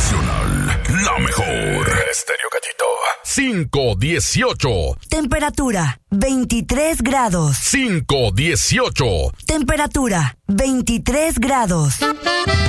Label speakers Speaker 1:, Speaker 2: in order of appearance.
Speaker 1: Nacional, la mejor. Estéreo Gallito. 5:18.
Speaker 2: Temperatura, 23 grados.
Speaker 1: 5:18.
Speaker 2: Temperatura, 23 grados.